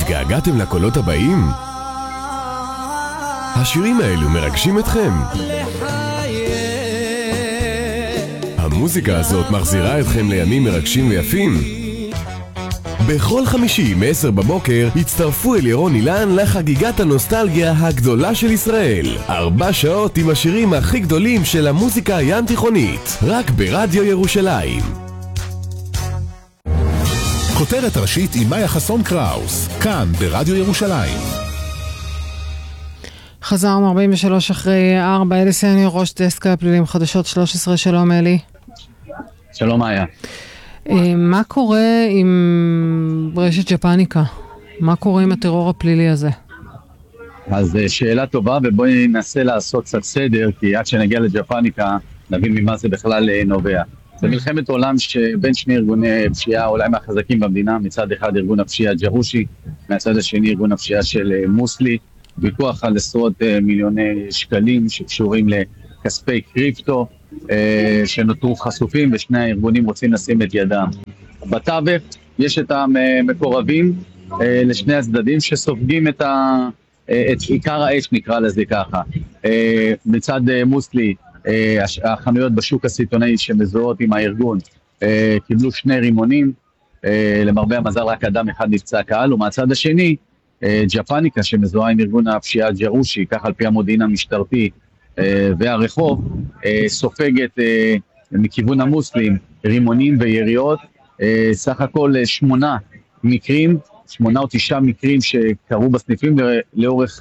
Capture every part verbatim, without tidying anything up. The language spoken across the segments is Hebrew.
התגעגעתם לקולות הבאים? השירים האלו מרגשים אתכם? המוזיקה הזאת מחזירה אתכם לימים מרגשים ויפים? בכל חמישי מ-עשר בבוקר הצטרפו אל ירון אילן לחגיגת הנוסטלגיה הגדולה של ישראל. ארבע שעות עם השירים הכי גדולים של המוזיקה הים תיכונית, רק ברדיו ירושלים. כותרת ראשית עם מאיה חסון קראוס, כאן ברדיו ירושלים. חזרנו ארבעים ושלוש אחרי ארבע, אלי סניור, ראש דסק הפלילים חדשות שלוש עשרה, שלום אלי. שלום מאיה. מה קורה עם רשת ג'פניקה? מה קורה עם הטרור הפלילי הזה? אז שאלה טובה, ובואי ננסה לעשות קצת סדר, כי עד שנגיע לג'פניקה נבין ממה זה בכלל נובע. זה מלחמת עולם שבין שני ארגוני פשיעה, אולי מהחזקים במדינה, מצד אחד ארגון הפשיעה ג'רושי, מהצד השני ארגון הפשיעה של מוסלי, ויכוח על עשרות מיליוני שקלים שקשורים לכספי קריפטו, שנותרו חשופים, ושני הארגונים רוצים לשים את ידם. בתווך יש את המקורבים לשני הצדדים שסופגים את, ה, את עיקר האש, נקרא לזה ככה. מצד מוסלי, החנויות בשוק הסיטונאי שמזוהות עם הארגון קיבלו שני רימונים, למרבה המזל רק אדם אחד נפצע קהל, ומהצד השני ג'פניקה שמזוהה עם ארגון הפשיעה ג'רושי, כך על פי המודיעין המשטרתי והרחוב, סופגת מכיוון המוסלים רימונים ויריות. סך הכל שמונה מקרים, שמונה או תשעה מקרים שקרו בסניפים לאורך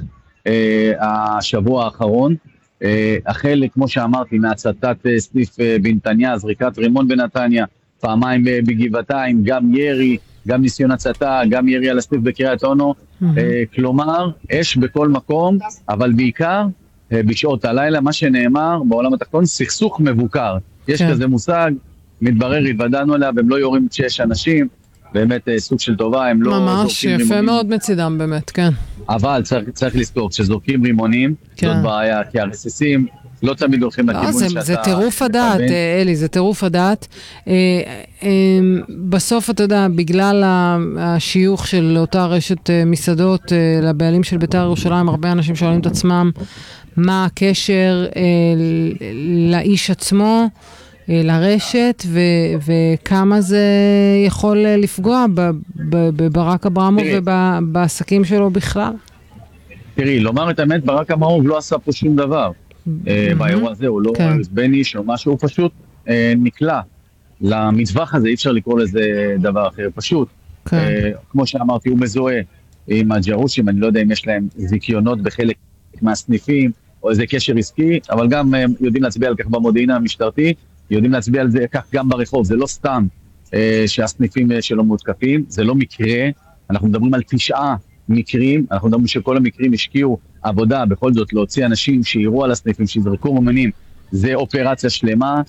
השבוע האחרון, החל כמו שאמרתי מהצתת סניף בנתניה, זריקת רימון בנתניה, פעמיים בגבעתיים, גם ירי, גם ניסיון הצתה, גם ירי על הסניף בקריית אונו, mm-hmm. כלומר אש בכל מקום, אבל בעיקר בשעות הלילה, מה שנאמר בעולם התחתון, סכסוך מבוקר. יש כן. כזה מושג, מתברר, התוודענו עליה, והם לא יורים שיש אנשים, באמת סוג של טובה, הם לא ממש יפה רימונים. מאוד מצידם באמת, כן. אבל צריך, צריך לזכור, כשזורקים רימונים, כן. זאת בעיה, כי הרסיסים לא תמיד הולכים לכיוון זה, שאתה... זה טירוף הדעת, אלי, זה טירוף הדעת. אה, אה, בסוף, אתה יודע, בגלל השיוך של אותה רשת מסעדות אה, לבעלים של בית"ר ירושלים, הרבה אנשים שואלים את עצמם, מה הקשר אה, לאיש עצמו, אה, לרשת, ו, וכמה זה יכול לפגוע בברק אברמוב ובעסקים שלו בכלל? תראי, לומר את האמת, ברק אברמוב לא עשה פה שום דבר. באירוע הזה, הוא לא בן איש או משהו, הוא פשוט נקלע למטווח הזה, אי אפשר לקרוא לזה דבר אחר, פשוט. כמו שאמרתי, הוא מזוהה עם הג'רושים, אני לא יודע אם יש להם זיכיונות בחלק מהסניפים, או איזה קשר עסקי, אבל גם יודעים להצביע על כך במודיעין המשטרתי, יודעים להצביע על זה כך גם ברחוב, זה לא סתם שהסניפים שלו מותקפים, זה לא מקרה, אנחנו מדברים על תשעה מקרים, אנחנו מדברים שכל המקרים השקיעו עבודה, בכל זאת להוציא אנשים שיראו על הסניפים, שיזרקו מומנים, זה אופרציה שלמה,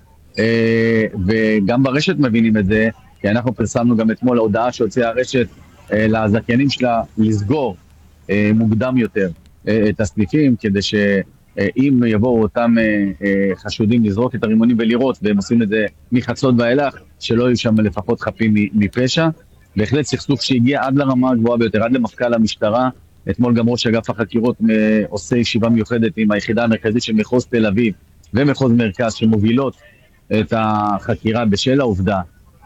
וגם ברשת מבינים את זה, כי אנחנו פרסמנו גם אתמול ההודעה שהוציאה הרשת לזכיינים שלה לסגור מוקדם יותר את הסניפים, כדי שאם יבואו אותם חשודים לזרוק את הרימונים ולראות, והם עושים את זה מחצות ואילך, שלא יהיו שם לפחות חפים מפשע. בהחלט סכסוך שהגיע עד לרמה הגבוהה ביותר, עד למפכ"ל המשטרה. אתמול גם ראש אגף החקירות עושה ישיבה מיוחדת עם היחידה המרכזית של מחוז תל אביב ומחוז מרכז, שמובילות את החקירה בשל העובדה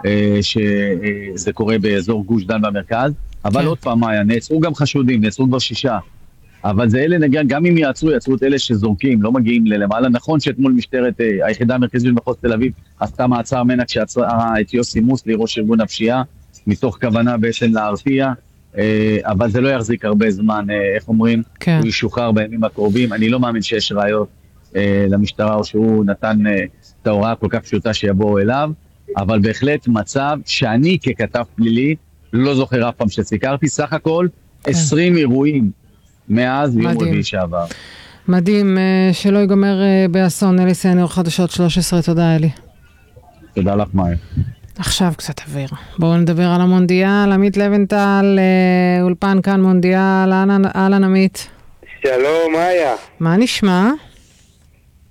שזה קורה באזור גוש דן במרכז. אבל עוד פעם, היה, נעצרו גם חשודים, נעצרו כבר שישה. אבל זה אלה נגיע, גם אם יעצרו, יעצרו את אלה שזורקים, לא מגיעים ללמעלה. נכון שאתמול משטרת היחידה המרכזית של מחוז תל אביב עשתה מעצר מנע כשיצרה את יוסי מוסלי, ראש ארגון הפשיעה, מתוך כוונה בעצם להרתיע, אבל זה לא יחזיק הרבה זמן, איך אומרים, כן. הוא ישוחרר בימים הקרובים. אני לא מאמין שיש ראיות למשטרה, או שהוא נתן את ההוראה כל כך פשוטה שיבואו אליו, אבל בהחלט מצב שאני ככתב פלילי לא זוכר אף פעם שסיקרתי, סך הכל כן. עשרים אירועים מאז יום רביעי שעבר. מדהים, שלא ייגמר באסון. אלי סניור, חדשות שלוש עשרה, תודה אלי. תודה לך מאיה. עכשיו קצת אוויר. בואו נדבר על המונדיאל. עמית לבנטל, אולפן כאן מונדיאל. אהלן עמית. שלום מאיה. מה נשמע?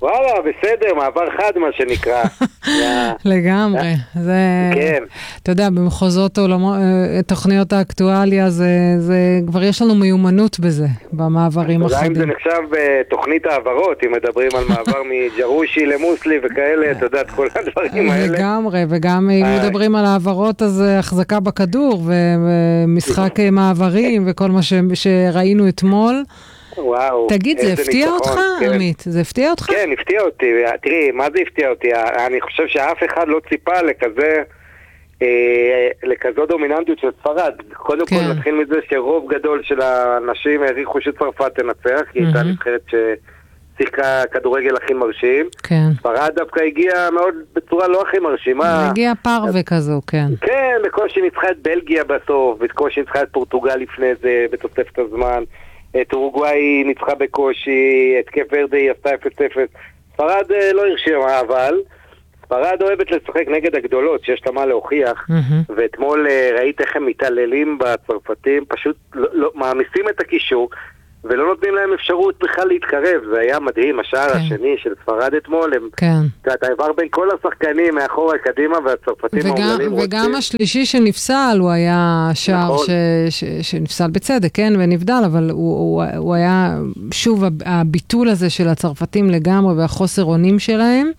וואלה, בסדר, מעבר חד מה שנקרא. לגמרי. זה, כן. אתה יודע, במחוזות תוכניות האקטואליה, זה כבר יש לנו מיומנות בזה, במעברים החדים. אם זה נחשב בתוכנית העברות, אם מדברים על מעבר מג'רושי למוסלי וכאלה, אתה יודע, את כל הדברים האלה. לגמרי, וגם אם מדברים על העברות, אז החזקה בכדור, ומשחק מעברים, וכל מה שראינו אתמול. וואו. תגיד, זה הפתיע אותך, עמית? זה הפתיע אותך? כן, הפתיע אותי. תראי, מה זה הפתיע אותי? אני חושב שאף אחד לא ציפה לכזה, לכזו דומיננטיות של ספרד. קודם כל נתחיל מזה שרוב גדול של האנשים העריכו שצרפת תנצח, כי הייתה נבחרת ששיחקה כדורגל הכי מרשים. ספרד דווקא הגיעה מאוד בצורה לא הכי מרשימה. הגיעה פרווה כזו, כן. כן, בקושי ניצחה את בלגיה בסוף, בקושי ניצחה את פורטוגל לפני זה, בתוספת הזמן. את אורוגוואי ניצחה בקושי, את קייפ ורדה היא עשתה אפס אפס. ספרד לא הרשימה, אבל ספרד אוהבת לשחק נגד הגדולות, שיש לה מה להוכיח, mm-hmm. ואתמול ראית איך הם מתעללים בצרפתים, פשוט לא, לא, מעמיסים את הקישור, ולא נותנים להם אפשרות בכלל להתקרב. זה היה מדהים, השער כן. השני של ספרד אתמול, הם, כן. אתה עבר בין כל השחקנים מאחורה קדימה, והצרפתים האומללים רוצים. וגם השלישי שנפסל, הוא היה שער נכון. ש, ש, שנפסל בצדק, כן, ונבדל, אבל הוא, הוא, הוא היה, שוב, הביטול הזה של הצרפתים לגמרי, והחוסר אונים שלהם.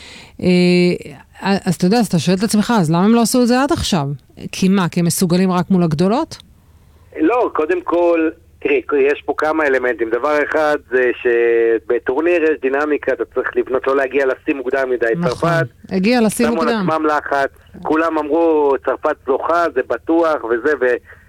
אז אתה יודע, אז אתה שואל את עצמך, אז למה הם לא עשו את זה עד עכשיו? כי מה, כי הם מסוגלים רק מול הגדולות? לא, קודם כל, תראי, יש פה כמה אלמנטים. דבר אחד זה שבטורניר יש דינמיקה, אתה צריך לבנות, לא להגיע לשים מוקדם מדי. נכון, הגיע לשים מוקדם. שמו לעצמם לחץ, כולם אמרו, צרפת זוכה, זה בטוח וזה,